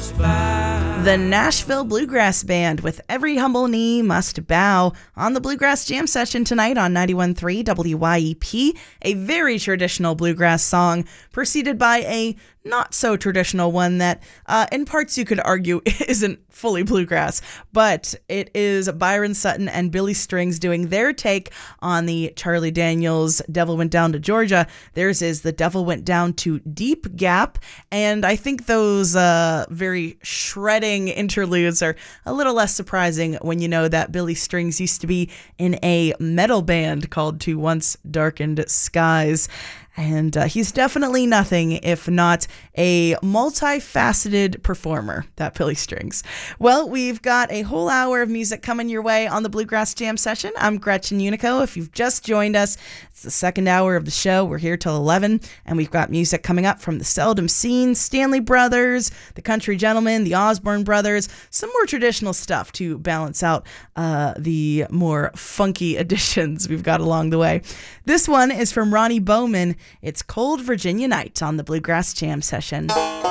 The Nashville Bluegrass Band with Every Humble Knee Must Bow on the Bluegrass Jam Session tonight on 91.3 WYEP. A very traditional bluegrass song preceded by a not so traditional one that in parts you could argue isn't fully bluegrass, but it is Byron Sutton and Billy Strings doing their take on the Charlie Daniels Devil Went Down to Georgia. Theirs is The Devil Went Down to Deep Gap, and I think those very shredding interludes are a little less surprising when you know that Billy Strings used to be in a metal band called To Once Darkened Skies. And he's definitely nothing if not a multifaceted performer, that Billy Strings. Well, we've got a whole hour of music coming your way on the Bluegrass Jam Session. I'm Gretchen Unico. If you've just joined us, it's the second hour of the show. We're here till 11, and we've got music coming up from the Seldom Scene, Stanley Brothers, the Country Gentlemen, the Osborne Brothers, some more traditional stuff to balance out the more funky additions we've got along the way. This one is from Ronnie Bowman. It's Cold Virginia Night on the Bluegrass Jam Session.